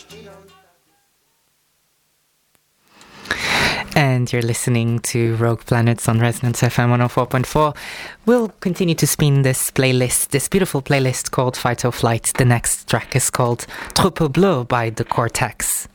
And you're listening to Rogue Planets on Resonance FM 104.4. We'll continue to spin this playlist, this beautiful playlist called Fight or Flight. The next track is called Troupeau Bleu by The Cortex.